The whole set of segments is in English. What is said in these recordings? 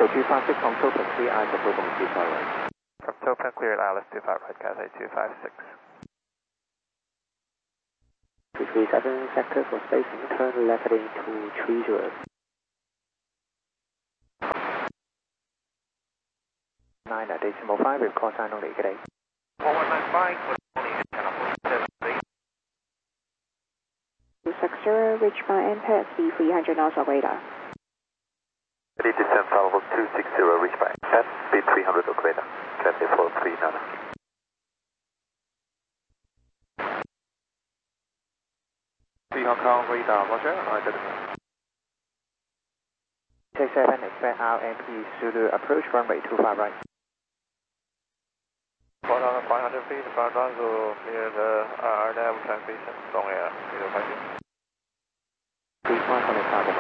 256 from Tokyo, clear eyes approval from 25 right. From Tokyo, clear Alice 25 right, Cathay 256. 237 sector for spacing, turn left heading to 30. 9.5 with call sign only, good day. 1195, only channel 473. 260, reach by MPAD, speed 300 knots of radar. Ready descent Bravo 260, reach by MPAD, speed 300 of radar. Cathay 439. Hong Kong radar, roger, identify. 67, expect RMP Zulu approach runway 25 right. 4,500 feet, ground runway near the RNAV transmission, long air, 050. 3100 target.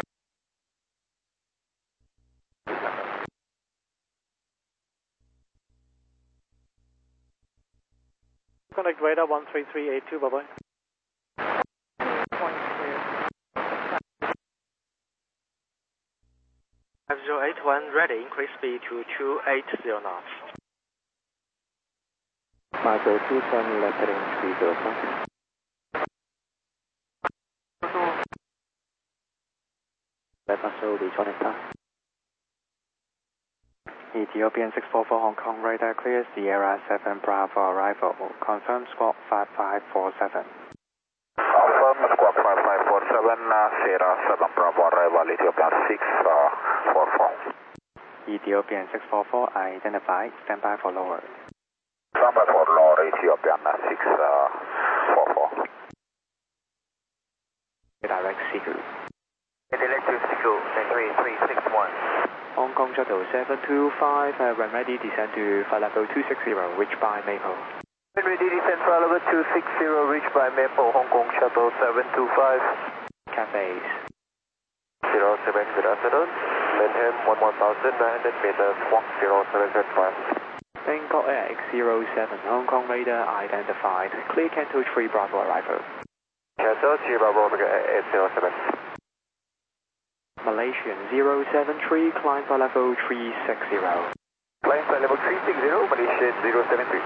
Connect radar 13382, bye bye. 5081 ready, increase speed to 280 knots. 502, turn left heading 305. Left muscle rejoining path. Ethiopian 644 Hong Kong radar clear Sierra 7 Bravo arrival. Confirm squawk 5547. Confirm squawk 5547, Sierra 7 Bravo arrival, Ethiopian 644. Ethiopian 644 identified, stand by for lower. Stand by for lower, Ethiopian 644. Direct Sigu. Direct to Sigu, 3361. Hong Kong Shuttle 725, when ready, descend to flight level 260, reach by Maple. When ready, descend flight level 260, reach by Maple, Hong Kong Shuttle 725. Cathay 07, good afternoon. Maintain 1,900 meters, squawk 0775. Bangkok Air X07, Hong Kong radar identified. Clear Canto 3 Bravo arrival. Canto 3 Bravo, 807. Malaysian 073, climb for level 360. Climb for level 360, Malaysian 073.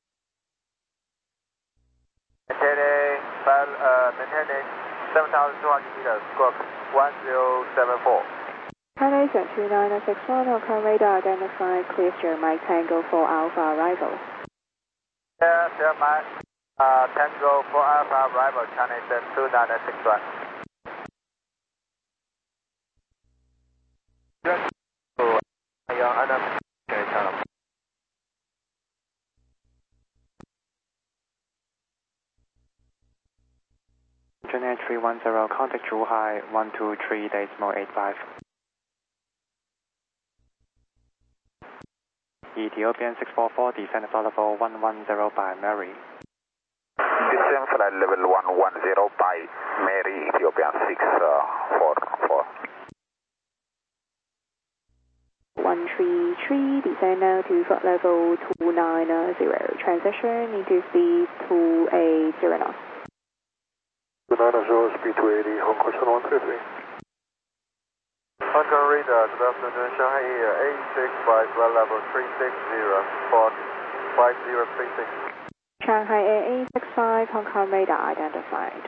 Maintaining 7,200 meters, squawk 1074. Malaysia 2961, Hong Kong radar identified, clear Sierra Mike Tango 4 Alpha arrival. Sierra Mike Tango 4 Alpha arrival, China 2961. Internet 310, contact Zhuhai 123.85. Ethiopian 644, descend flight level 110 by Mary. Descend flight level 110 by Mary, Ethiopian 644. 133, descend now to flight level 290, transition into speed 280 knots. 290, speed 280, Hong Kong Channel 133. Hong Kong radar, good afternoon, Shanghai Air 865, flight level 360, port 5036. Shanghai Air 865, Hong Kong radar identified.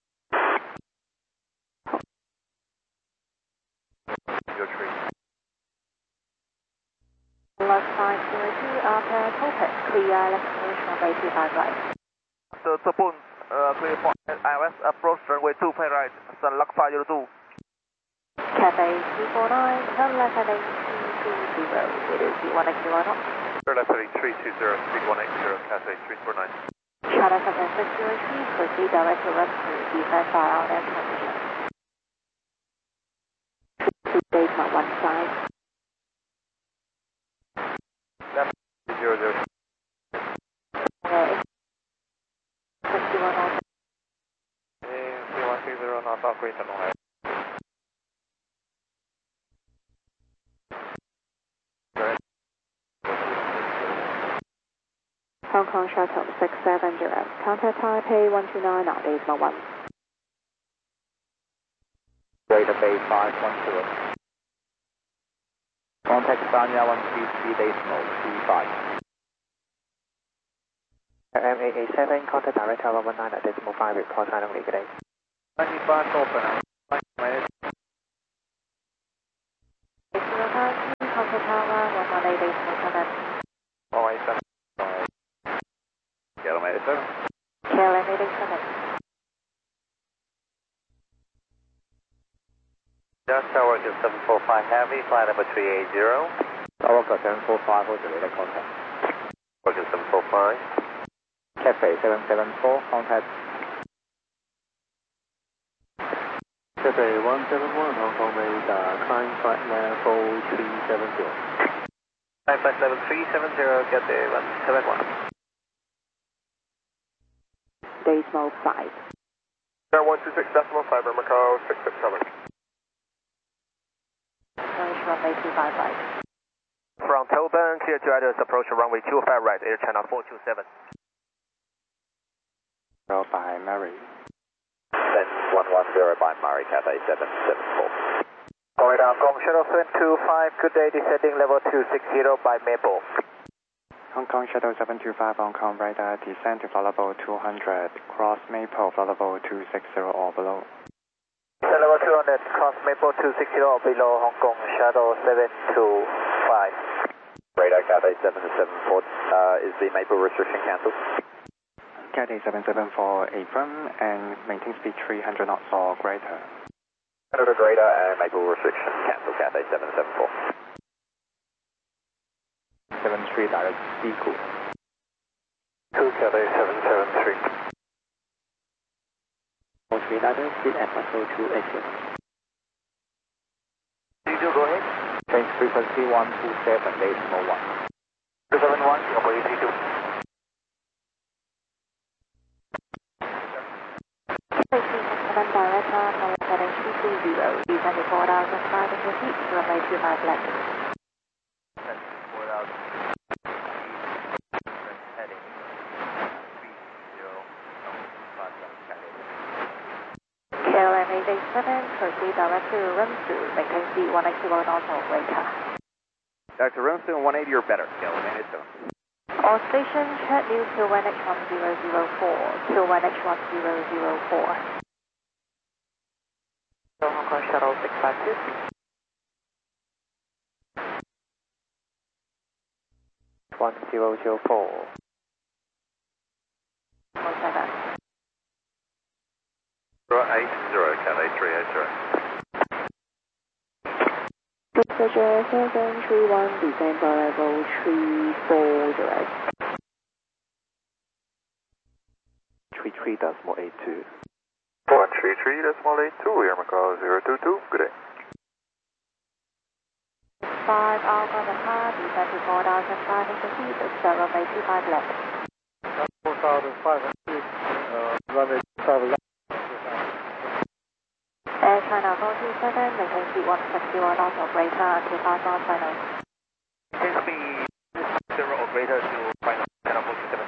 Left 502, after Topaz, clear left approach runway 25 right. So, Topun, clear point ILS approach runway 25 right, Sun Luck 502. Cathay 349, turn left heading 220, it is D180 knots. Turn left heading 320, speed 180, Cathay 349. China 7603, proceed direct to rest to defend fire out air transmission. Stage not one side. Left 00. Okay. 61 knots. 3160 knots, operate on long air. Hong Kong Shuttle 670, contact Taipei 129 knots, decimal 1. Radar Bay 510. Hong Contact Sanya 133.35. MAA7, contact direct tower 19.5 with call sign only, good day. 95 open, minus. Contact tower 118.7. Oh, 87. Kilometer 7. KLM 87. Just Tower 745 Heavy, flight number 380. Tower 745, hold the radar contact. Tower 745. Cafe 774, contact. Cafe 171, Hong Kong radar, climb flight level 370. Climb flight level 370, get the 171. Decimal 5. 126.5, Macau 667. Approach runway 25 right. From Melbourne, clear to address approach runway 25 right, Air China 427. By Mary. Then 110 by Murray, Cathay 774. Alright, Hong Shuttle 725, good day, descending level 260 by Maple. Hong Kong Shuttle 725, Hong Kong radar, descend to flight level 200, cross Maple, flight level 260 or below. Level 200, cross Maple 260 or below, Hong Kong Shuttle 725. Radar Cathay 774, is the Maple restriction cancelled? Cathay 774, affirm and maintain speed 300 knots or greater. Canada radar and Maple restriction cancelled, Cathay 774. 73 direct, equal. 2 Cathay 773. 43 direct, speed at muscle 280. You go ahead. Change frequency 127.1. 271, Singapore EC2. Direct on heading 230, descend to 4,500 feet, runway 25 left. 4,000 heading 30, KLM 887, proceed direct to Rumsu, maintain speed 180 knots or greater. Dr. Rumsu 180 or better, KLM 87. All stations, check new Kilwan H1004, Kilwan H1004. Hong Kong Shuttle 652. 1004. 07. 080, Cathay 380. Passenger 731, descend by level 340. 33.82. 133.82, Air Macau 022, good day. 5 Alpha Papa, descend to 4,500 feet, runway 25 left. 4,500, runway 25 left. Air China 427, maintain speed 160 knots or greater until 5 miles final. Maintain speed 0 or greater to final, China 427.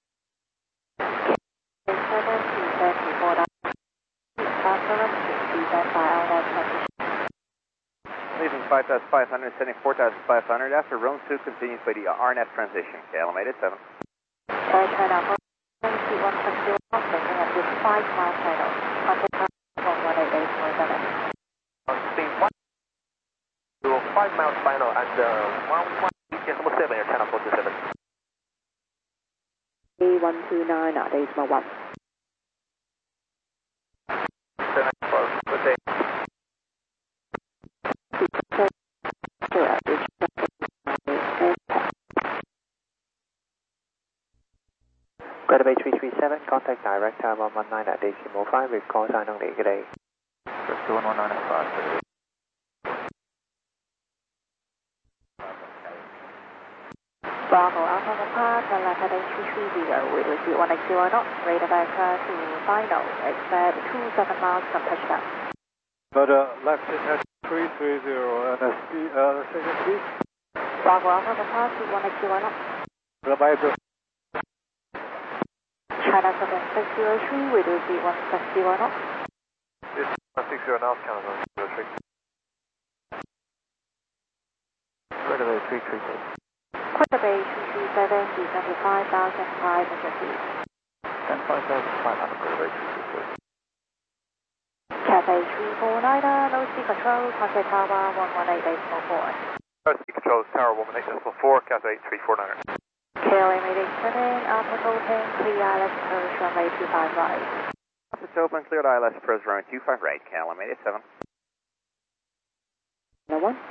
7, descend to 4,000 feet, Barcelona, descend by RNAV transition. Leaving 5,500, sending 4,500 after Rome 2 continues by the RNF transition, KLM 87. Air China 427, speed 160 knots, maintain until 5 miles final. Contact 188.7. Speed 1 to 5 miles final and 117 Air China 427. A129 at decimal 1. Good day. Greater Bay 337, contact direct tower 119 at decimal 5 with call sign only, good day. 119 Bravo Alpha Papa, Lala heading 330, we receive 180 knots, radar vector to final, expect 27 miles from touchdown. But left at 330 and second speed. Bravo Alpha Papa, speed 180 knots. Roberto. China 7603, we receive 160 knots. This 160 knots, China 003. Bay 336. Crater Bay 337, descend to 5,500 feet. Then 5,500 Crater Bay 336. Cathay 349, low speed control, contact tower 118.4. Low speed control, tower 118.4, Cathay 349. KLM 887, outbound open, clear ILS approach runway 25 right. It's open, cleared ILS approach runway 25 right, KLM 887. No one.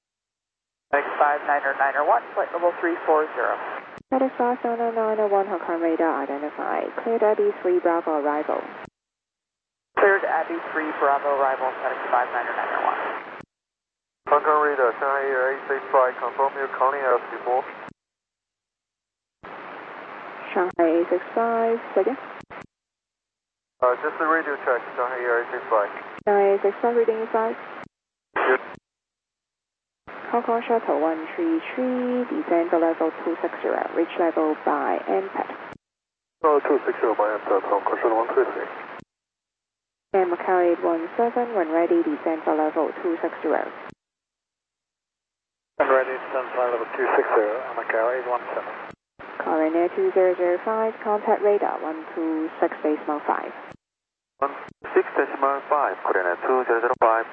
X5991, flight level 340. Satisfied 901, Hong Kong radar identified. Cleared Abbey 3 Bravo arrival. Cleared Abbey 3 Bravo arrival, X5991. Hong Kong radar, Shanghai Air 865, confirm you're calling us before. Shanghai 865, second. Just the radio check, Shanghai Air 865. Shanghai 865, reading inside. Good. Hong Kong Shuttle 133, descend to level 260, reach level by MPAD. Level 260 by MPAD, Hong Kong Shuttle 133. And Macau 817, when ready, descend to level 260. I'm ready to descend to level 260, Macau 817. Calling Air 2005, contact radar 126.5. 16.5, coordinate 2005.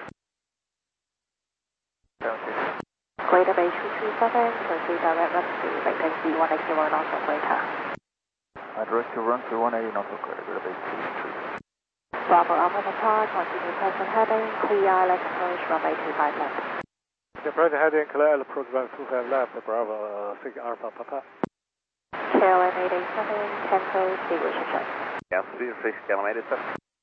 Crater Bay 237, pursue direct run to vacancy 180 knots of Crater. Direct to run to 180 knots of Crater Bay 236. Bravo Alpha Papa, continue present heading, clear ILS approach runway 25 left. The present heading, clear ILS approach runway 25 left, Bravo 6 Alpha Papa. KLM 887, cancel speed restriction. Yeah, speed 6, KLM 887.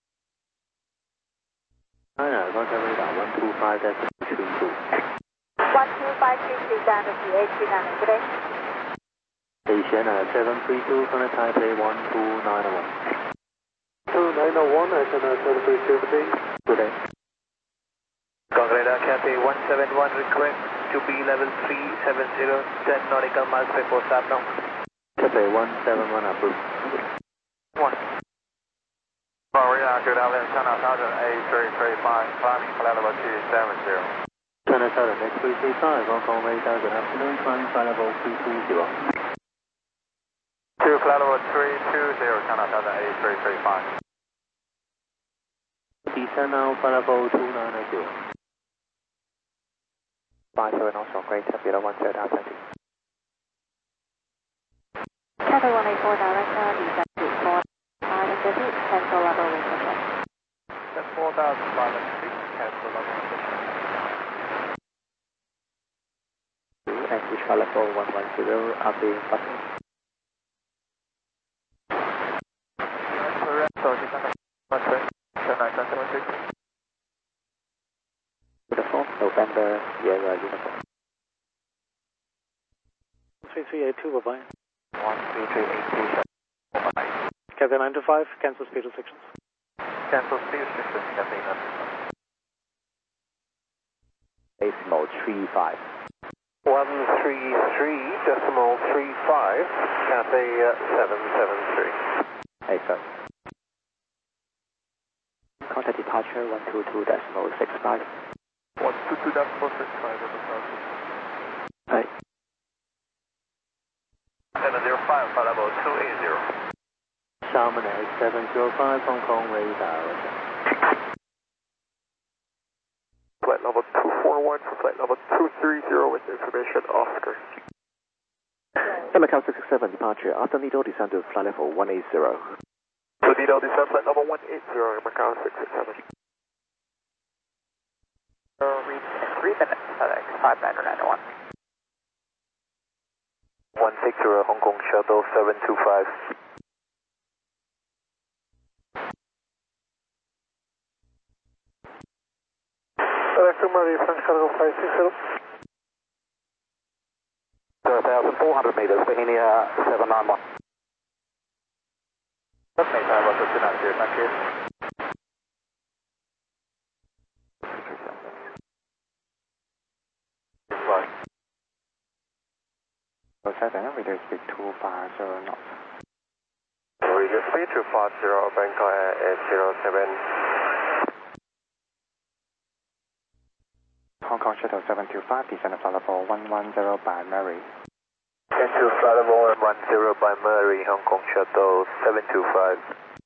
China, contact radar 125-32. 12533 down to CH9, good day. Asiana 732, contact Taipei 12901. 2901, Asiana 732, Good day. Hong Kong radar, Cathay 171, request to be level 370, 10 nautical miles before stop now. Cathay 171 approved. 1. Radar, good afternoon, China Southern A335, climbing flight level 270. China Southern X335, Hong Kong radar, good afternoon, climbing flight level 320. 2 flight level 320, China Southern A335. Descend now, flight level 290. 57 also Crater below 130 altitude. Cathay 184 director, descend to 4,500 feet, cancel level restriction. 4,500 feet, cancel level restriction. And reach level 110 after button. Uniform, November, Sierra Uniform. 3382, bye-bye. 13382, bye-bye. Cathay 925, cancel speed restrictions. Cancel speed restrictions, Cathay 925. Decimal 35. 133.35, Cathay 773. Hey, sir. Contact departure 122.65. 122.65, Hey. 705, flight level 280. Salmon X705, Hong Kong radar. Flight level 241 for flight level 230 with information Oscar. Macau 667 departure. After Nido descend to flight level 180. So Nido descend flight level 180 Macau 667. Reach in 3 minutes, FedEx 5991. 160 Hong Kong Shuttle 725. FedEx Murray, French Cargo 560. 1,400 meters, Bohemia 791. Okay, time was 290, thank you. Radio speed 250 knots. Radio speed 250, Bangkok Air 807. Hong Kong Shuttle 725, descend and follow for 110 by Mary. 10 follow 110 by Mary, Hong Kong Shuttle 725.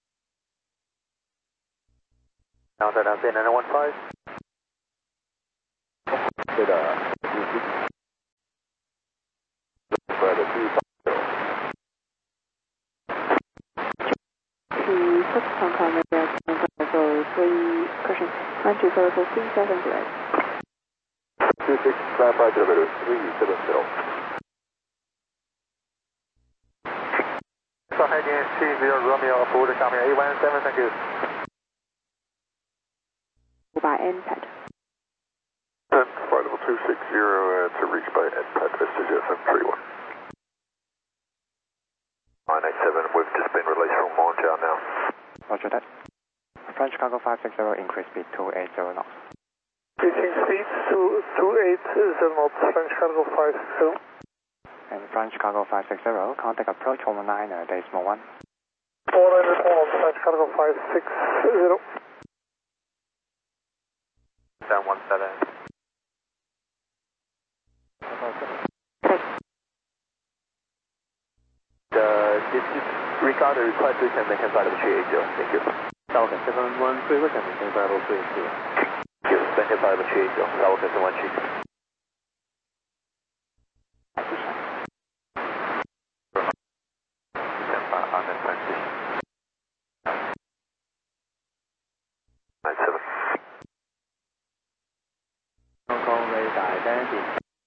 Now that I'm in 915. To the further 250. 26 Hong Kong Radio, level 3, correction, 120 for 370. 26 clarify kilometer 370. So heading 30 Romeo forward coming 817, thank you. By NPAD. 10 flight level 260 to reach by NPAD Vestige FM31. 987, we've just been released from Montreal now. Roger that. French Cargo 560, increase speed 280 knots. Reaching speed to 280 knots, French Cargo 560. And French Cargo 560, contact approach 119, decimal 1. 400 knots, French Cargo 560. 717. Regard the request, we can maintain flight level 380. Thank you. Falcon 713, we can maintain flight level 380. Thank you. Maintain flight level 380. Falcon 713. Hong Kong radar landing.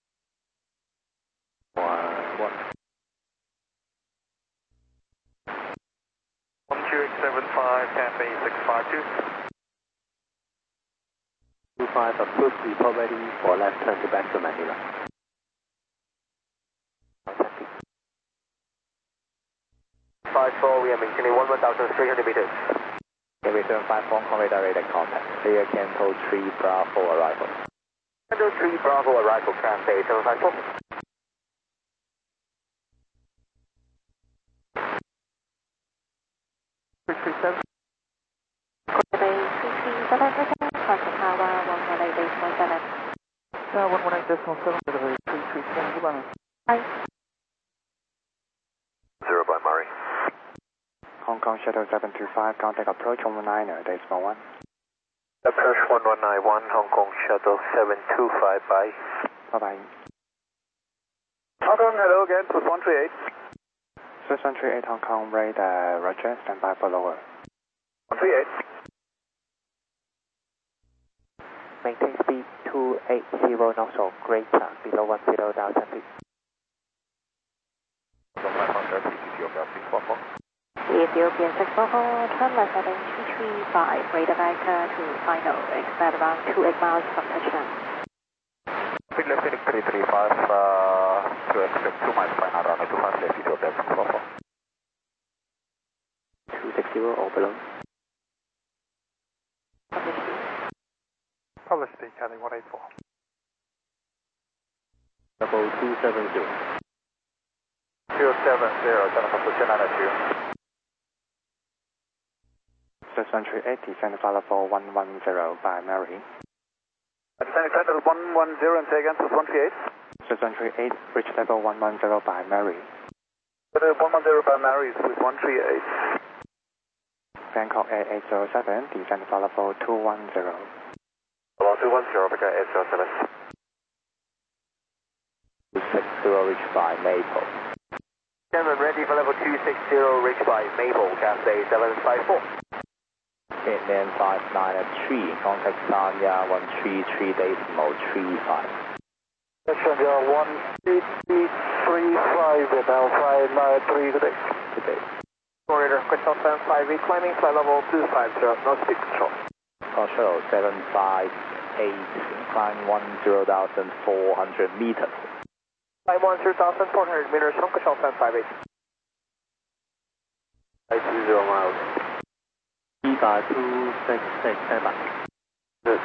12875, Cafe 652. 25 approved, report ready for left turn to back to Manila. We are maintaining 11,300 meters. Cafe 75, Hong Kong radar contact. Clear Canto 3 Bravo arrival. Canto 3 Bravo arrival, Cafe 754. Contact Tower 118.7. 118.7, delivery 331. 0 by Murray. Hong Kong Shuttle 725, contact approach 119, decimal 1. Approach 1191, Hong Kong Shuttle 725 by. Bye-bye. Hong Kong, hello again, plus 138. 6138 Hong Kong radar, roger, stand by for lower. 138. Maintain speed 280 knots or greater, below 10,000 feet. Ethiopian 644, turn left heading 235, radar vector to final, expect around 28 miles from touchdown. Speed left heading 335, to expect 2 miles final, runway 25 left, Ethiopia 644. 260 or below. Publish speed, Caddy 184. Level 270. 270, Jennifer Position 902. 6138, descend and follow for 110 by Mary. Descending flight level 110 and say again, plus 138. 6138, reach level 110 by Mary. 110 by Mary is with 138. Bangkok Air 807, descend and follow for 210. Hello, 210, Bangkok 807. 260, reach by Maple. Gentlemen, ready for level 260, reach by Maple, Cafe 754. Indian 593, contact Sanya 133 decimal 35. Passenger 13335, now 593 today. Today. Corridor, Control 758, climbing flight level 250, no speed control. Control 758, climb 10,400 meters. Climb 10,400 meters from Control 758. 520 miles. EVA 266, stand by. Good.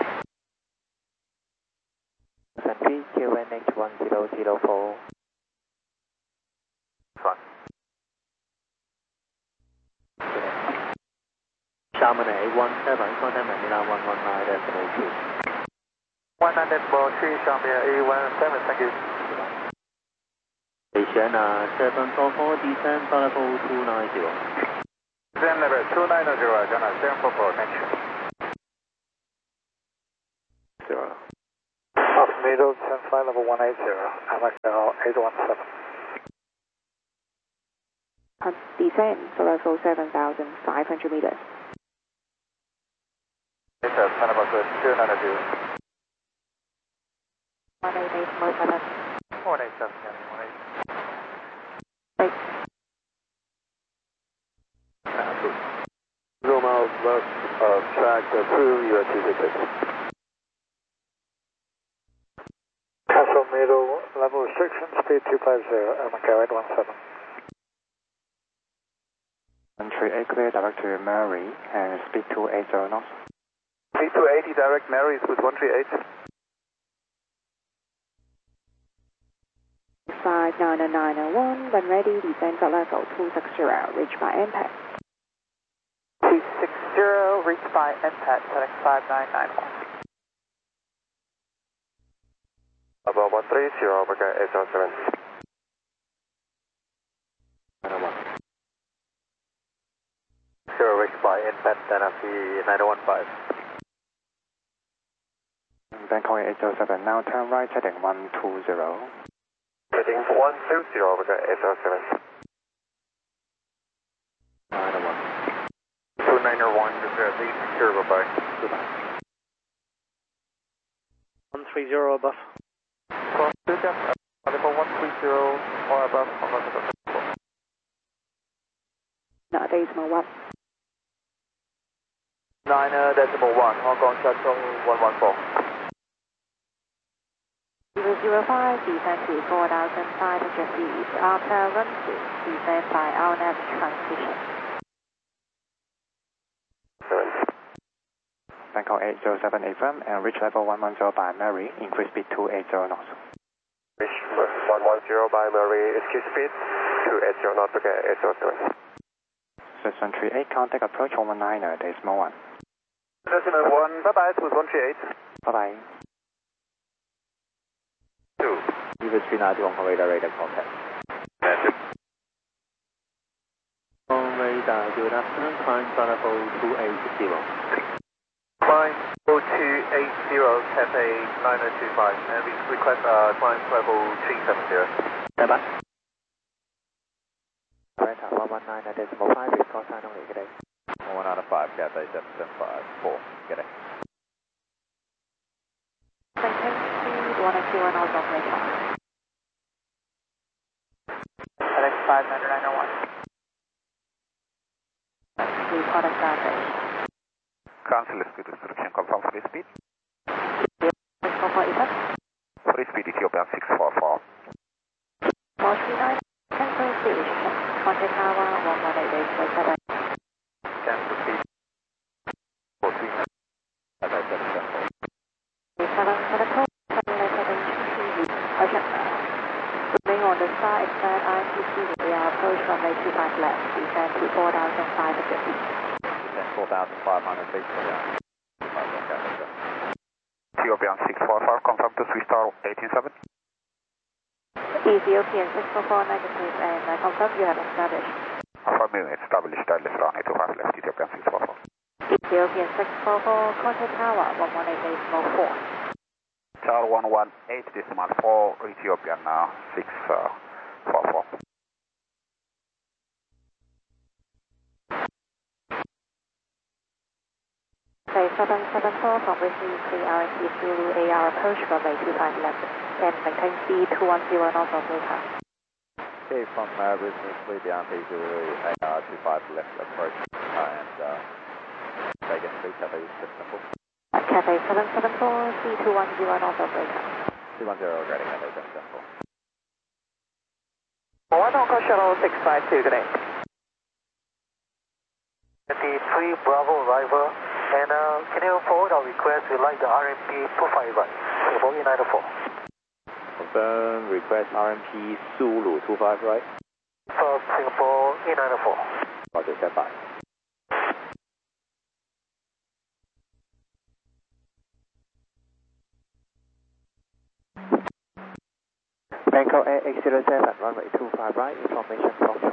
S&P QNH 1004. Fine. Xiamen 817, contact Manila 119.2. 193 Shanghai A17, thank you. Asiana 744, descend for level 290. Descend level 290, Asiana 744, thank you. 0. Altimeter, descend flight level 180, MXL 817. Descend for level 7,500 meters. Descend level 290. 188.7. 187, yeah, 187. 0 miles left of track through UST 66. Castle middle, level restriction, speed 250, MXL 817. Entry 8 clear direct to Mary and speed 280 knots. Speed 280 direct Mary is with 138. 59901, when ready, descend at level 260, reach by impact. 260, reach by impact, setting 5991. About 130, okay, 807. 0, reach by impact, NFC 9015. Bangkok 807, now turn right heading 120. Heading 120, okay, 807. 291, lead secure, bye-bye. 130 above. Cross 2 depth, level 130 or above, Now, decimal 1. 9.1, Hong Kong Shuttle 114. 005, descend to 4,500 feet. After run through, descend by RNAV transition. Bangkok 807 AFM and reach level 110 by Mary, increase speed 280 knots. Reach 110 by Mary, increase speed 280 knots, okay, 807. 6138, contact approach 119, decimal 1. Decimal 1, bye-bye, it was 138. Bye-bye. 2. Evo 390 on radar contact. On radar, good afternoon, climb for level 280. Climb 0280, Cathay 9025, and we request climb level 370. Bye-bye. Right, 119, decimal 5, reach call sign only, good day. 195, Cathay 7754, good day. Maintain speed 101 knots of radar. FedEx 59901. Report a starfish. Cancel speed restriction, confirm free speed. 644 effect. Free speed Ethiopian 644. 439, cancel speed restriction. Contact tower 118.7. Cancel speed 439. Cathay 7754. 774, Ocean. Remain on the star, expand ITC with the approach runway 25 left, descend to 4,500 feet. Descend 4,500 feet for down. Ethiopian 645, confirm to 3 star 187. Ethiopian 644 negative, and I confirm you have established. Affirm you established ILS runway 25 left, Ethiopian 644. Ethiopian 644, contact tower 118.4. Tower 118.4, Ethiopian 644. Say 774 from Whiskey 3 RNC Zulu AR approach runway 25 left, and maintain speed 210 knots of radar. Okay, from business with the RNC Zulu AR 25 left approach, and Vegas 3, Cathay 774. Cathay 774, speed 210 knots of radar. 210, ready, Cathay 774. 1 Hong Kong Shuttle 652, good day. 23 Bravo arrival, and can you forward our request? We'd like the RMP 25 right, Singapore E904. Confirm, request RMP Zulu 25 right. For Singapore E904. Roger, stand by. Tango AX07, runway 25 right, information from you.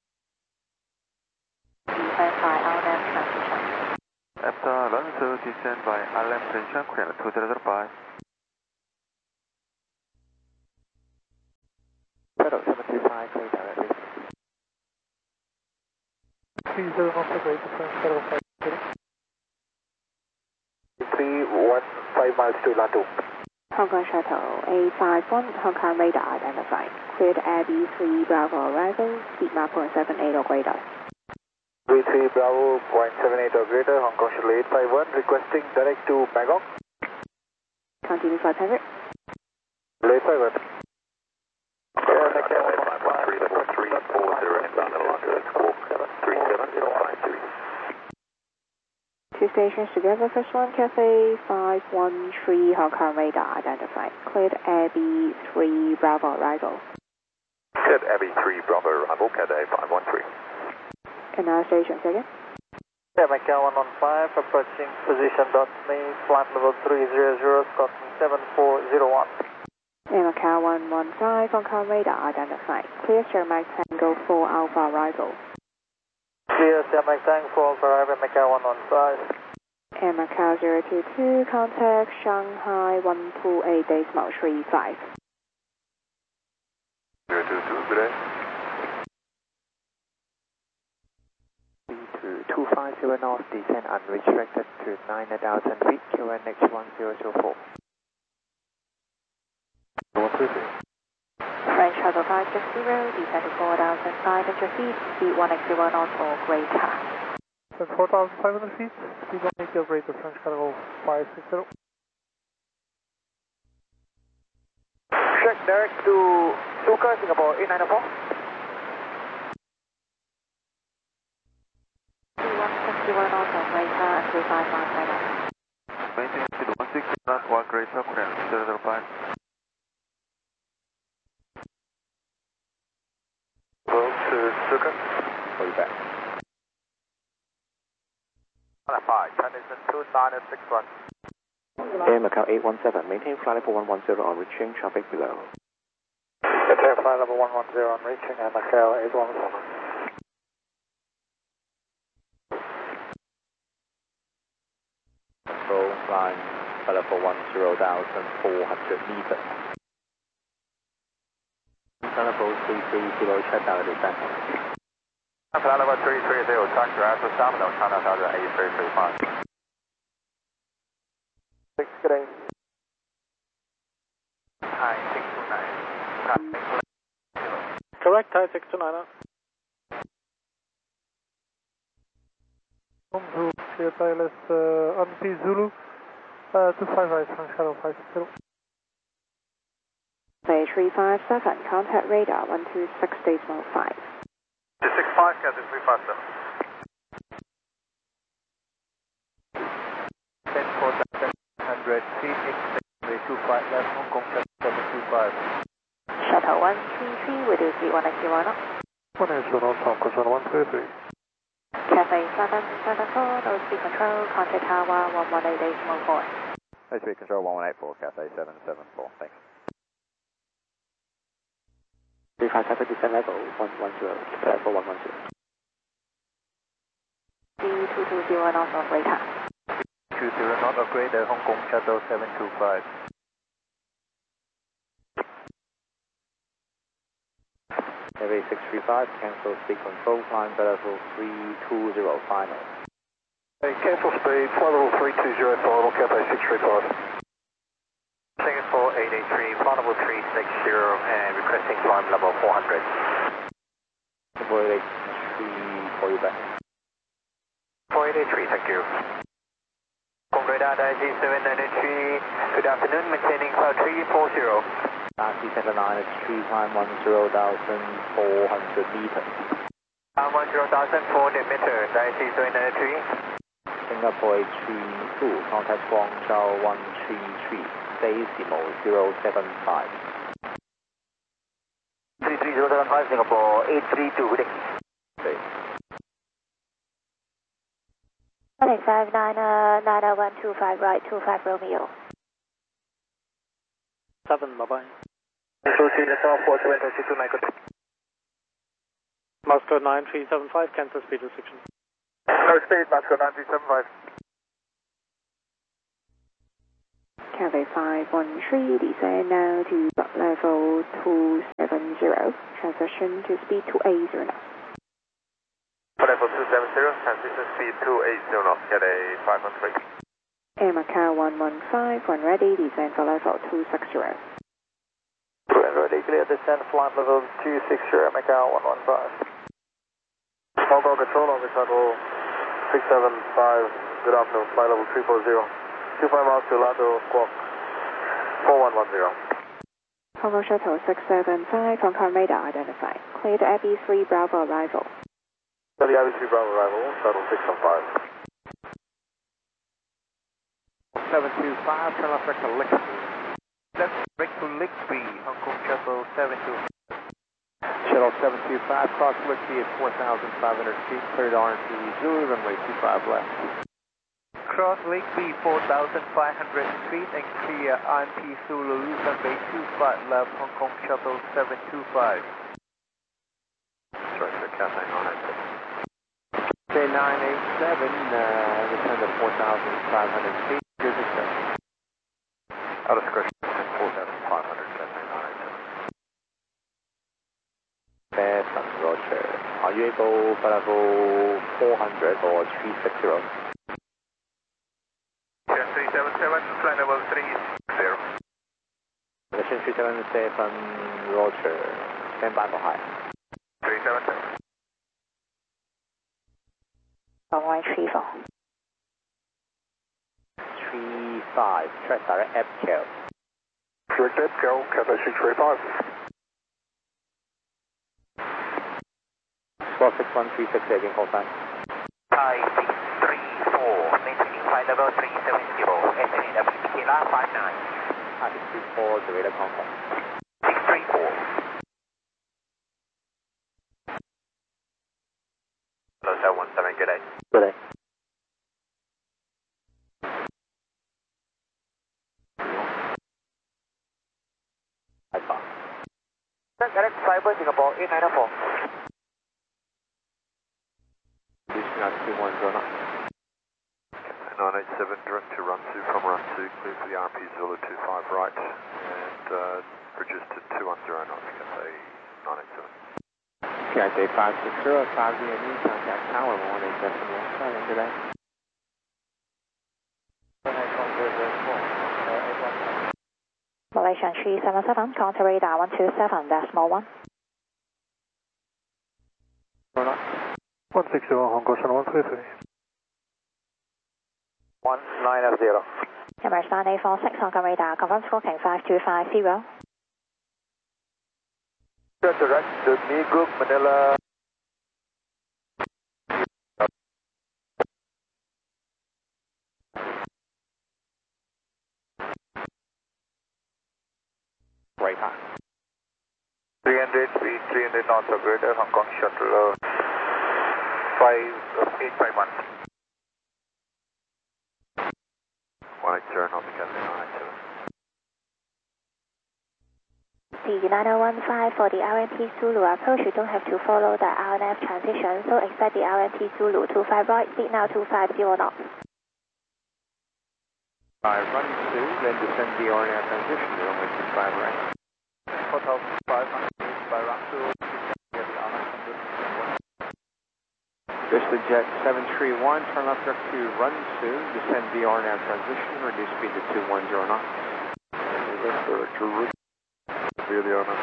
Descend by RNAV transition. After runway 2, descend by LM transition, clear 2005. Shuttle 725, clear directly. 30 knots of rate, French Cargo 50. 315 miles to Lando. Hong Kong Shuttle A51, Hong Kong radar identified. Cleared Abbey 3 Bravo arrival, speed mark 0.78 or greater. V3 Bravo 0.78 or greater, Hong Kong Shuttle 851, requesting direct to Bangkok. Continue flight pivot. 851. Two stations together, first one, Cathay 513, Hong Kong radar identified. Cleared Abbey 3 Bravo arrival. Cleared Abbey 3 Bravo arrival, Cathay 513. And now station second. Yeah, Macau 115, approaching position dot me, flight level 300, Scotland 7401. And Macau 115, Hong Kong radar identified. Clear Sierra Tango 4 Alpha arrival. Clear Sierra Tango 4 Alpha arrival, Macau 115. And Macau 022, contact Shanghai 128.35. 022, good day. B2 250 north, descend unrestricted to 9,000 feet, QNH 1004. French Shuttle 560, descend to 4,500 feet, speed 180 knots or greater. 4,500 feet, speed 180 or greater, French Cargo 560. Check direct to Suka, Singapore 8904. 161 knots or greater and 25 miles per hour. Maintain speed 16 knots or greater, clear 005. Roll to Suka. Call you back. 5, transition 2961. Air Macau 817, maintain flight level 110 on reaching, traffic below. Air flight level 110 on reaching, and Macau 817. Control, climb, level 10,400 meters. Level 330, check out the descent. Flight level 330, tractor Alpha Terminal, China Delta A335. 6, good day. Hi, 629. Correct, Thai 629. Zulu, Sierra Isles, NP Zulu, 255, French Cargo 560. Bay 357, contact radar 126.5. 265, Cathay 357. 10,400 feet, exit 25 left, Hong Kong 725. Shuttle 133, with speed 180 knots. 180 knots, Hong Kong 133. Cathay 774, no speed control, contact tower 118.4. High speed control 1184, Cathay 774, thanks. 357 descent level 110, level 110. B220 knots or greater. 20 knot or greater, Hong Kong Shuttle 725. Heavy 635, cancel speed control, climb level 320 final. Hey, cancel speed, flight level 320 final, Cathay 635. Singapore 883, flight level 360 and requesting climb level 400. Singapore 883, call you back. 483, thank you. Radar IC 793, good afternoon, maintaining cloud 340. Descend line at 3 climb 10,400 meters. 10,400 meters, IC 793. Singapore 832, contact Guangzhou 133, decimal 075. 33075, Singapore 832, good day. Okay. 159, 90125 right, 25 Romeo. 7, bye-bye. Associate South 422 Michael. Moscow 9375, cancel speed restriction. No speed, Moscow 9375. Cathay 513, descend now to level 270, transition to speed 280 knots. Level 270, transition speed 280 knots, Cathay 513. Air Macau 115, when ready, descend for level 260. When ready, clear descent, flight level 260, Macau 115. Hong Kong Control, on the shuttle 675, good afternoon, flight level 340. 25 miles to Orlando, squawk 4110. Hong Kong Shuttle 675, Hong Kong radar identified. Clear to Abbey 3 Bravo arrival. Charlie Abbey 3 Bravo arrival, shuttle 675. 725, turn left direct to Lixby. Left direct to Lixby, Hong Kong Shuttle 72. Shuttle 725, cross Lixby at 4,500 feet, cleared RMP Zulu, runway 25 left. Cross Lixby 4,500 feet and clear RMP Zulu, runway 25 left, Hong Kong Shuttle 725. Sorry, for Cathay 987. K 987, descend to 4,500 feet, good success. Out of discretion, 4,500, Cathay 987. Roger. Are you able for level 400 or 360? 377, flight level 30. Mission 377, Roger. Stand by for high. 377. Runway 34. 35, track direct EPCO. Direct EPCO, Cathay 635. Squawk 6136, again, call sign. 5634, maintaining flight level 370, SNA WPK last 59. 5634, the radar contact. 634. Hello, 717, good day. Good day. Alpha. Direct Cyber Singapore 8904. Reaching out to 21 knots. 987, direct to run 2 from run 2, clear for the RP Zulu 25 right, and bridges to 210 knots, Cathay 987. Cathay 560, 5 VME, contact tower 18717 today. Malaysian 377, contact radar 127.1. 160, Hong Kong Shuttle 133. 1980. Emirates 9846, Hong Kong radar, confirm squawking 5250. Direct to Me Group, Manila. Right high. 300 feet, 300 knots of radar, Hong Kong Shuttle 851. 180 knots, Cathay 987. C9015 for the RMP Zulu approach, you don't have to follow the RNF transition, so expect the RMP Zulu 25 right, speed now 250 knots. By run 2, then descend the RNF transition, runway 25 right. 4,500 feet by run 2, get the RNF transition. Vista Jet 731, turn left direct to run 2, descend the RNAV transition, reduce speed to 210 knots. Clear the RNAV.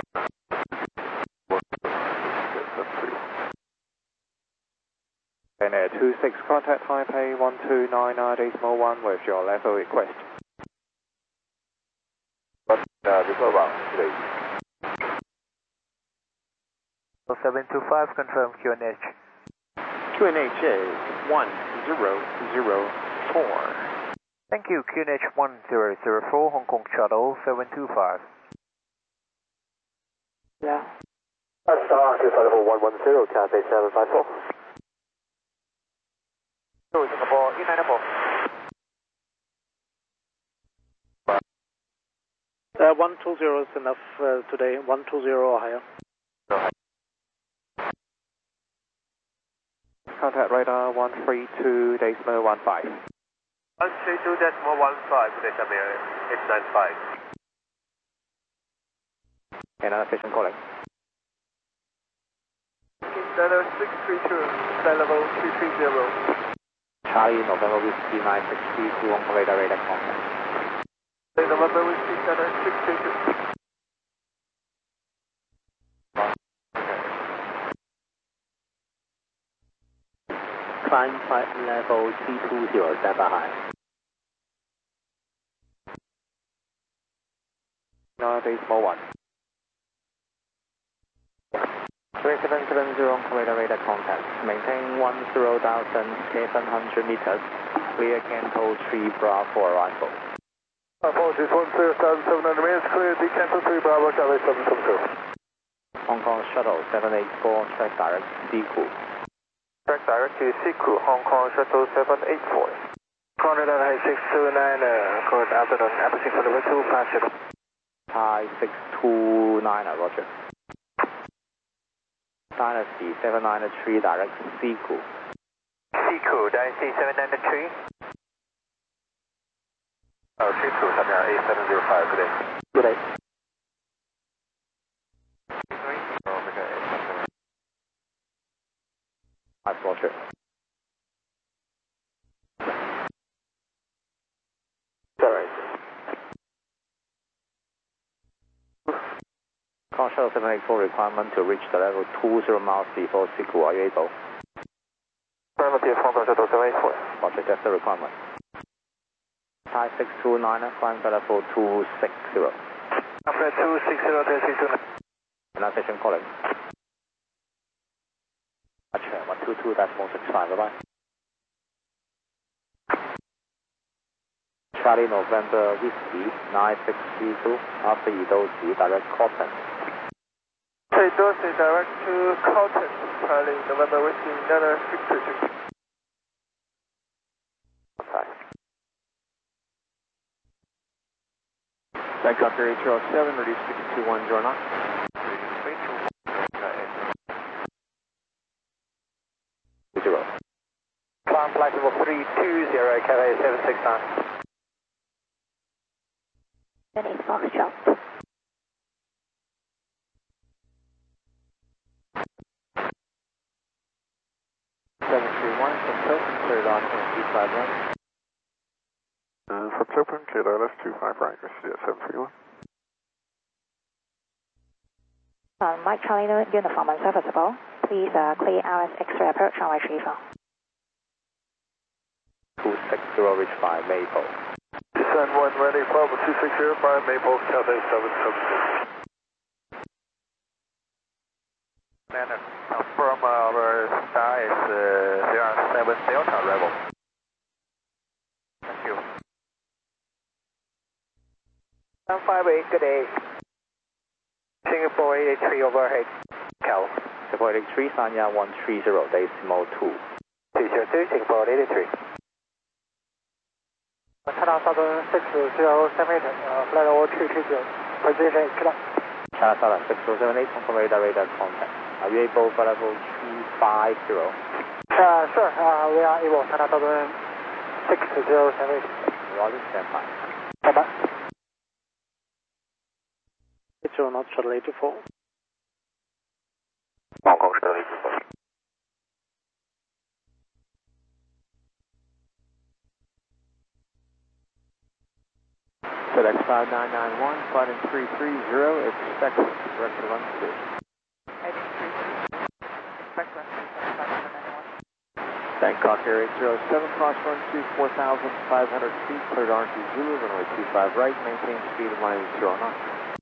And 26, contact Taipei 1299.1 with your level request. This is about today. 725, confirm QNH. QNH is 1004. Thank you, QNH 1004, Hong Kong Shuttle 725. Yeah. Star, level 110, Cathay 754. Singapore 894. 120 is enough today, 120 or higher. Contact radar 132 decimal 15. 132 decimal 15, decimal 895. Another station calling. Center 632, flight level 230. Charlie November Whiskey 9632 on radar contact. November Whiskey Center 632. Climb flight level 320, stand by high. Decimal 1. 3770 on radar contact. Maintain 10,700 meters. Clear Canto 3 Bravo arrival. Apologies, 10,700 meters, clear Canto 3 Bravo, Charlie 770. Hong Kong Shuttle 784, track direct, Siku. Track direct to Siku, Hong Kong Shuttle 784. Contact at High 629, code Aberdeen, Aberdeen for level 2, pass shuttle. High 629, roger. Dynasty 793, direct, Siku. Siku, Dynasty 793. Siku, Samyang 8705, good day. Good day. Nice, roger. Alright. Hong Kong Shuttle 784 requirement to reach the level 20 miles before Siku. Are you able? Affirmative, Hong Kong Shuttle 784. Roger, that's the requirement. High 629, climb to level 260. After 260, Taxi 29. Another station calling. Roger, 122, decimal 65, bye-bye. Charlie November Whiskey 9632, after Edosi, direct Cotton. Edosi, direct to Cotton, Charlie November Whiskey 9632. Okay. Bangkok Area 207, ready 621, join on. Climb flight level 320, Cathay 769. Then it's Foxtrot. 731 from Tilton, cleared on 25 right. From Tilton, KLS 25 right, proceed at 731. Mike Charlie uniform unserviceable. Please clear RS X-ray approach on retrieval. 260, reach 5, Maple. Descend 1 ready, Bravo 2605, Maple, Cathay 776. And confirm our star is 07 Delta Rebel. Thank you. 158, good day. Singapore 83 overhead. Cal. Singapore 83, Sanya 130, decimal 2. 202, Singapore 83. China Southern 6078, flight level 220, position is clear. China Southern 6078, confirm radar contact. Are you able for level 250? Sure, we are able. China Southern 6078. Roger, stand by. Bye-bye. It's your not shuttle 84. Hong Kong Shuttle 84. FedEx 5991, flight in 330, expect direct to run 2. Bangkok Area 07, cross run 4,500 feet, cleared RT Zulu, runway 25 right, maintain speed of line 0 knots.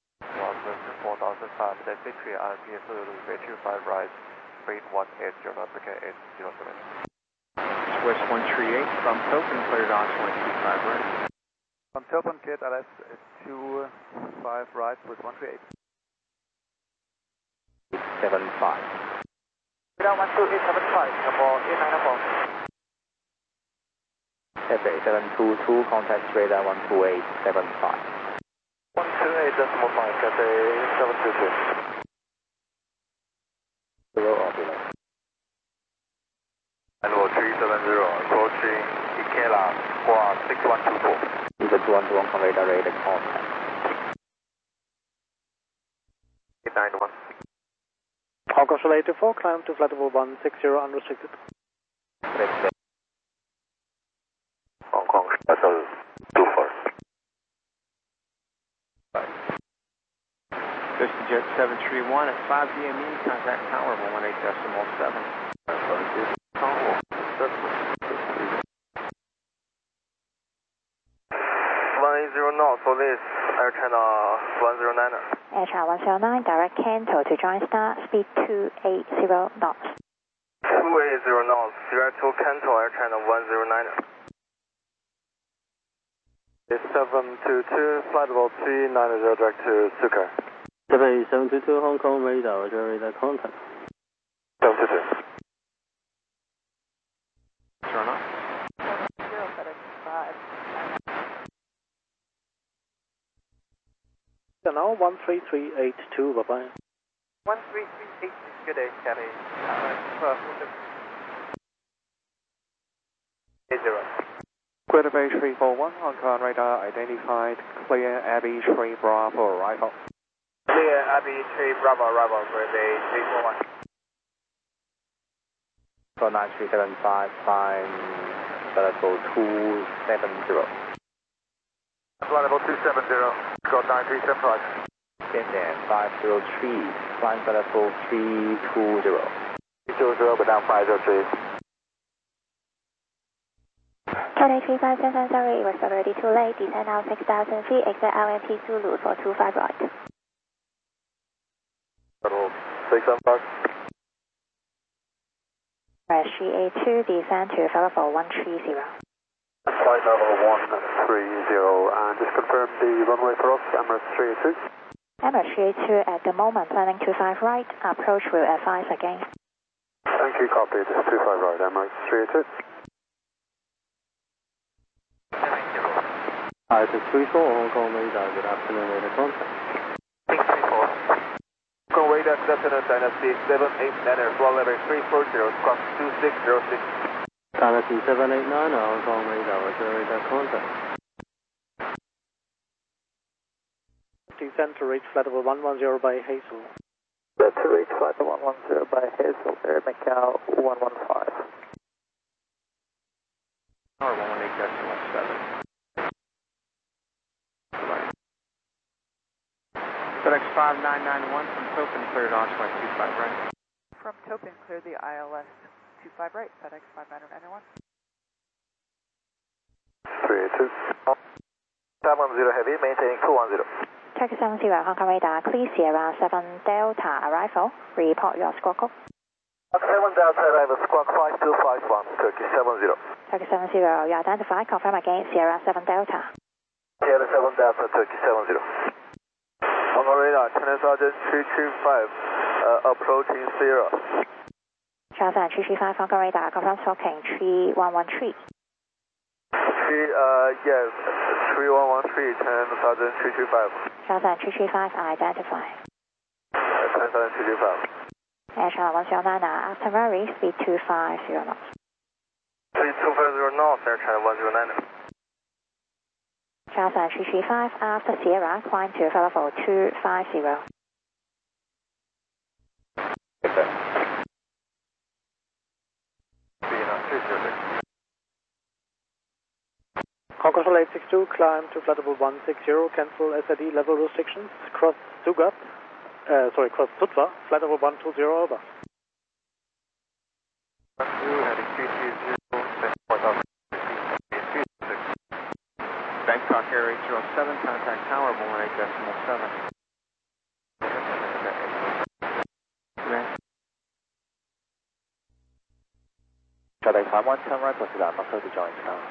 4,500, that's victory, RPS Zulu, 25 right, speed 180, Africa 807. West 138, from Tilton, cleared on 25 right. From Tilton, KLS 25 right with 138. 875. Ground 12875, Singapore 894. FA 722, contact radar 12875. 12875, 8.5, Cathay 722. Level 370, approaching Ikela, squawk 6124. Either 212 Hong Kong radar radar contact. 891. Hong Kong Shell 84, climb to flight level 160 unrestricted. Hong Kong Shuttle 24. Houston Jet 731 at 5 DME, contact tower 118.7. 180 knots, police, Air China 109er. Air China 109, direct Kanto to Joint Star, speed 280 knots. 280 knots, direct to Kanto, Air China 109er. 722, flight level 390, direct to Sukai. Cathay 722 Hong Kong radar, radar contact. 722. Turn on. 0 Now 13382, bye bye. 1338, good day, Cathay. 80. Greater Bay 341, Hong Kong radar identified, clear Abbey 3 Bravo arrival. Clear Abbey 3 Bravo arrival, Greater Bay 341. 9375, climb level 270. Flight level 270, got 9375. Vietnam 503, climb level 320. 320, go down 503. Cathay 3577, sorry, it was already too late. Descend now 6,000 feet, exit LMP Zulu for 25 right. Level 675. Press GA2, descend to level 130. Flight level 130, and just confirm the runway for us, Emirates 382. Emirates 382 at the moment, planning 25 right, approach will advise again. Thank you, copy, just 25 right, Emirates 382. Hi, this is 34 Hong Kong radar, good afternoon, radar contact. 634. Hong Kong radar, good afternoon, Dynasty 789er, flight level 340, squawk 2606. Dynasty 789 Hong Kong radar, radar contact. Descend to reach flight level 110 by Hazel. To reach flight level 110 by Hazel, Air Macau 115. Tower 118.7. FedEx 5991 from Topin, cleared on 25 right. From Topin, clear the ILS 25 right, FedEx 5991. 382. 710 heavy, maintaining 210. Turkey 70 Hong Kong radar, clear Sierra 7 Delta arrival. Report your squawk code. 7 Delta arrival, squawk 5251, Turkey 70. Turkey 70, you identify, confirm again, Sierra 7 Delta. Sierra 7 Delta, Turkey 70. Hong Kong radar, China Sergeant 325, approaching Sierra. China Sergeant 335 Hong Kong radar, confirm stalking 3113. Yes, 3113, China Sergeant 325. China Sergeant 335, identify. China Sergeant 325. Air China 109, after very speed 250 knots. Speed 250 knots, Air China 109. China Sergeant 335, after Sierra, climb to level 250. Hong Kong Shell 862, climb to flight level 160, cancel SID level restrictions, cross Sugat, cross Sutva, flight level 120 over. Heading 330, Bangkok Air 807, contact tower 118.7. Cathay Taiwan, turn right, proceed on to Joint Tower.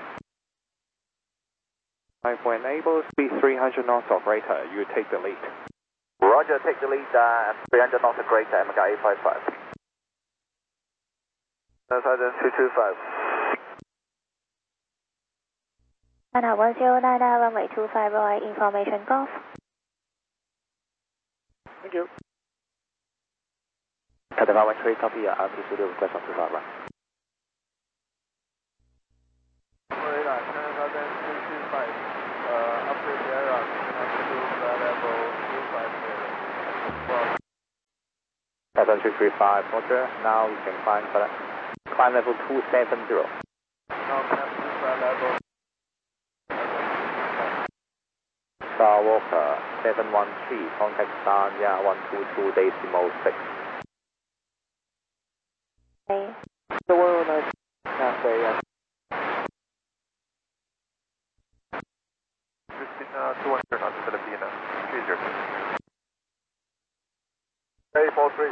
When able, speed 300 knots operator, you take the lead. Roger, take the lead, 300 knots greater, MCA 855. Sergeant 225. China 109, runway 25 right, information golf. Thank you. Cathay 513, copy, RT Studio request on 25 right. Radar, 10,325, upgrade the air connect to level 250. Cathay 335, Roger, now you can climb level 270. Now connect to level Skywalker 713, contact Sanya 122.6. The 109 Cathay, 200 on the Filipina, 30. A43.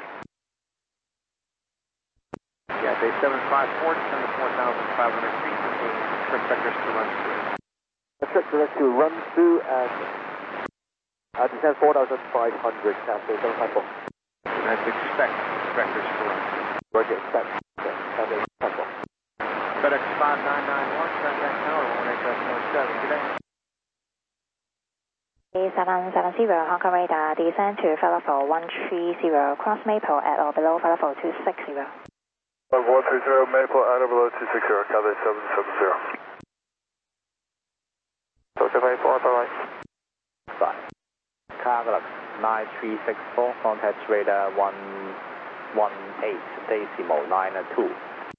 Cathay 754, descend to 4,500 feet, trip vectors to run through. Trip direct to run through and descend 4,500, Cathay 754. That's expect vectors to run through. Roger, expect. Cathay 754. FedEx 5991, contact tower 1HF 07, good day. 770 Hong Kong radar, descend to flight level 130, cross Maple at or below flight level 260. 130 Maple at or below 260, Cathay 770. Social 54, right. Right. Carglass 9364, contact radar 118.92.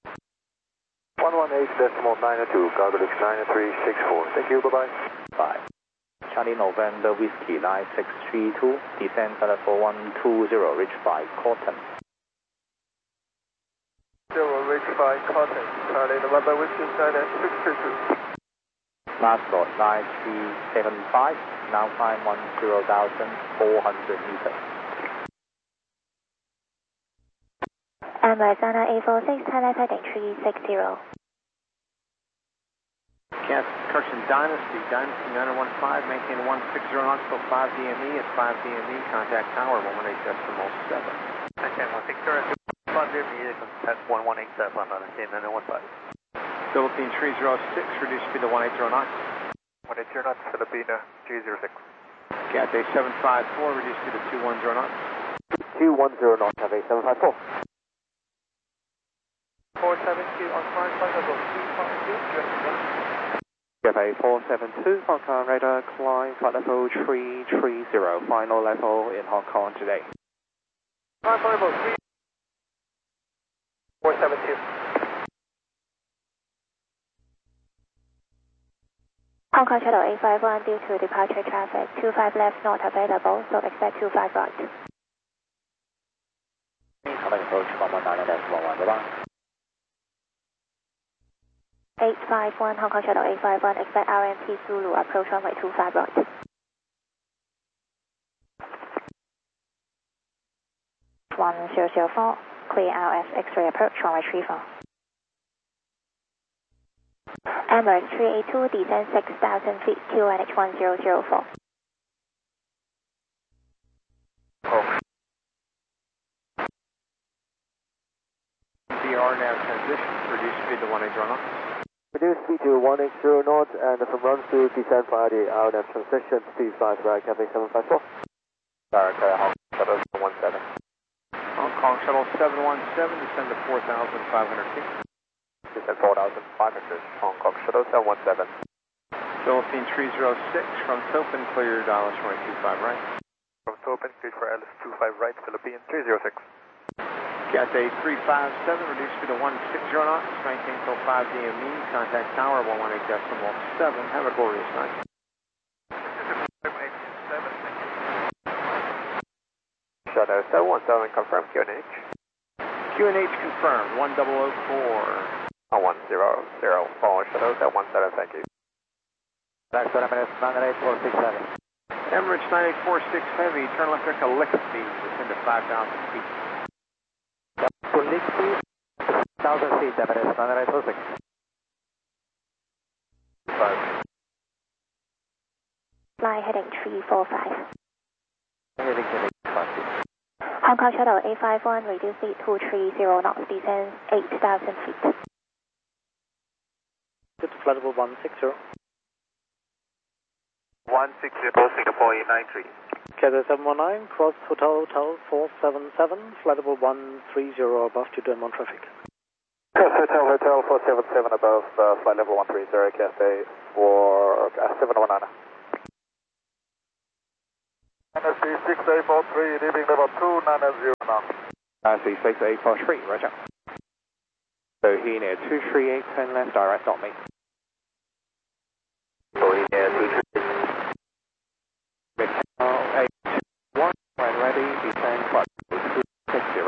118.92, Carglass 9364. Thank you, bye-bye. Bye. Charlie November Whiskey 9632, descend flight level 120, reach by Cotton. 0, reach by Cotton, Charlie November Whiskey 9632. Last lot 9375, now climb 10,400 meters. Arizona A46, Thailand heading 360. Kirsten Dynasty 915, maintain 160 knots, till 5 DME at 5 DME, contact tower 118.7. Maintain 160 at 5 DME, contact 1187 on the same 915. Philippine 306, reduce speed to 180 knots. 180 knots, Filipina 306. Cathay 754, reduce speed to 210 knots. 210 knots, Cathay 754. 472 on climb flight level 252, Cathay 472, Hong Kong radar, climb flight level 330, final level in Hong Kong today. climb flight level 3. 472. Hong Kong Shuttle A51 due to departure traffic, 25 left not available, so expect 25 right. Coming approach 119.11, bye-bye. 851 Hong Kong Shuttle A51, expect RMT Zulu, approach runway 25 right. (1004), clear RF X-ray approach runway 34. Emirates 382, descend 6,000 feet, QNH 1004. VR nav transition, reduce speed to 180 knots. Reduce speed to 180 knots and from run through descend via the RNF transition, please fly to right, Cathay 754. Direct Hong Kong Shuttle 717. Hong Kong Shuttle 717, descend to 4,500 feet. Descend 4,500, Hong Kong Shuttle 717. Philippine 306, from Topin, clear Dallas runway 25 right. From Topin, clear for Alice 25 right, Philippine 306. Cathay 357, reduce speed to 160 knots, maintain till 5 DME, contact tower 118.7. Have a glorious night. Shuttle 717, confirm QNH. QNH confirmed, 1004. 100, Shuttle 717, thank you. Next 7 minutes, 98467. Emirates 9846 Heavy, turn left direct to Lickby, descend to 5,000 feet. Lickby, 1,000 feet, 7 minutes, 98466. 5. Fly heading 345. Heading 345. Hong Kong Shuttle A51, reduce speed 230 knots, descend 8,000 feet. Good to flight level 160. 160, Singapore 893. Cathay 719, cross Hotel 477, flight level 130 above to Denmark traffic. Cross Hotel 477 above, flight level 130, Cathay 719. NSC 6843, leaving level 290 now. NSC 6843, roger. So he near 238, turn left, direct, dot me. So he near 238. Midtown 821, when ready, descend flight 260.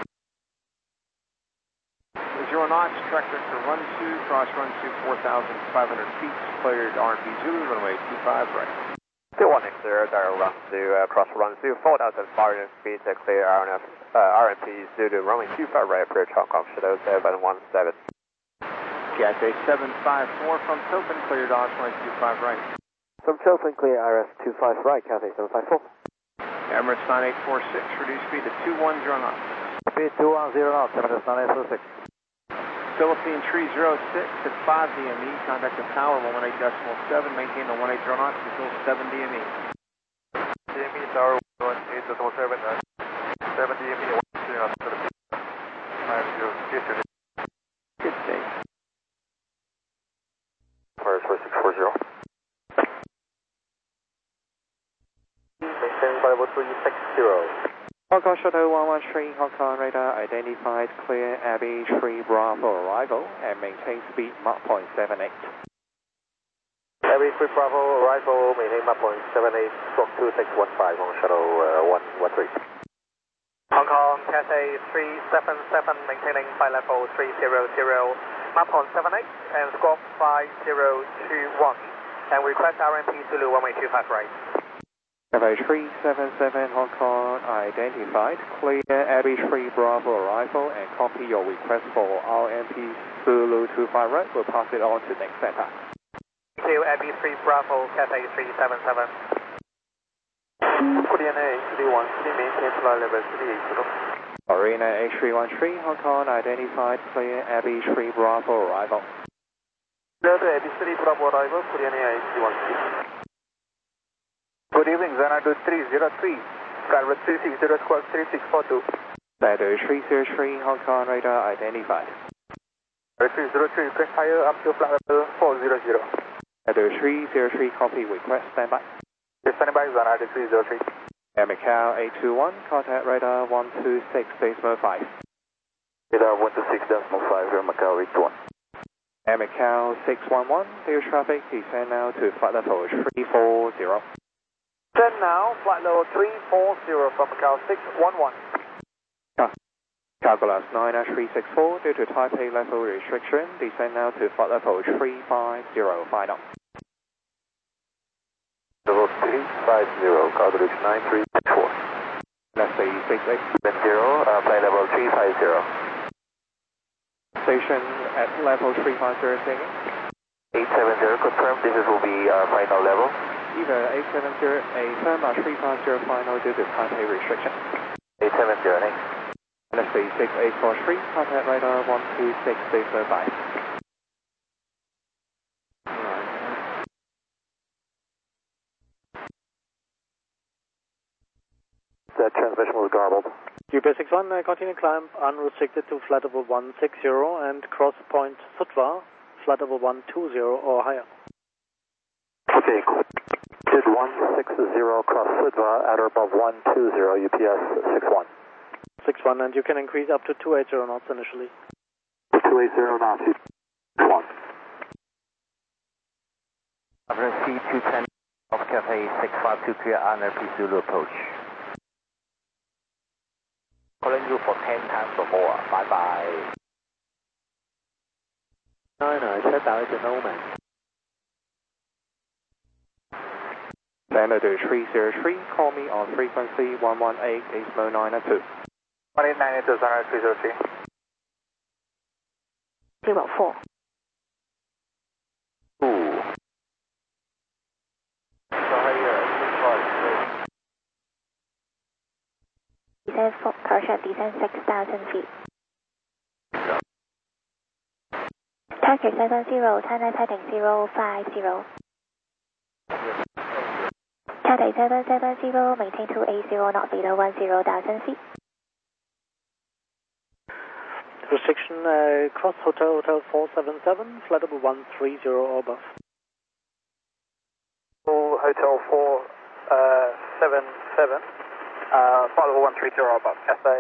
0 knots, track vector run 2, cross run 2, 4,500 feet, cleared RMP Zulu, runway 25 right. 2160, direct run 2, cross run 2, 4,500 feet, clear RMP Zulu, runway 25 right, approach Hong Kong, Shadow 717. Cathay 754 from Tilton, cleared RS runway 25 right. From Tilton, clear RS 25 right, Cathay 754. Emirates 9846, reduce speed to 210 knots. Speed 210 knots, Emirates 9846. Philippine 306 at 5 DME, contact the tower 118.7, maintain the 180 knots until 7 DME. DME tower 118.7, 7 DME, 180 knots to the 50. Good day. Fires 4640. Maintain by 360. Hong Kong Shuttle 113, Hong Kong radar identified, clear Abbey 3 Bravo arrival and maintain speed Mach 0.78. Abbey 3 Bravo arrival, maintain Mach 0.78, stroke 2615 on Shuttle 113. Hong Kong Cathay 377, maintaining flight level 300, Mach 0.78 and squawk 5021, and request RMP Zulu 125 right. Cathay 377, Hong Kong identified, clear Abbey 3 Bravo arrival and copy your request for RMP Zulu 25 right. We'll pass it on to next center. Thank you, Abbey 3 Bravo, Cathay 377. Korean A313, maintain flight level 380. Arena A313, Hong Kong identified, clear Abbey 3 Bravo arrival. Clear the Abbey 3 Bravo arrival, Korean A313. Good evening, Xanadu 303, Skywards 360, squawk 3642. Ladder 303, Hong Kong radar identified. 303, request higher up to flight level 400. Ladder 303, copy request, standby. Standing by, Xanadu 303. Air Macau 821, contact radar 126.5. Radar 126.5, Air Macau 821. Air Macau 611, clear traffic, descend now to flight level 340. Descend now, flight level 340 from Macau 611. Calculus 9-364, due to Taipei level restriction, descend now to flight level 350, final. Level 350, Calculus 9364. Let's say 6870, flight level 350. Station at level 350, second. 870, confirm this will be final level. Either 870, a firm or 350 final due to Taipei restriction. 870, next. Let's say 6843, contact radar 126.5. That transmission was garbled. UP 61, continue climb unrestricted to flight level 160 and cross point Sutwa, flight level 120 or higher. Okay, did 160 cross Sudva at or above 120 UPS 61. 61, and you can increase up to 280 knots initially. 280 knots, 1. Operator C210 of Cathay 652, clear RMP Zulu approach. Calling you for 10 times or more. Bye bye. No, set down to Nomad. Standard 303, call me on frequency 118.902. 189 303. 314. Ooh. Descend partial descend 6,000 feet. Turkish 70, China heading 050. Cathay 770, maintain 280 knot, leader 10,000 feet. Restriction, cross Hotel 477, flight level 130 or above. Hotel 477, flight level 130 or above, Cathay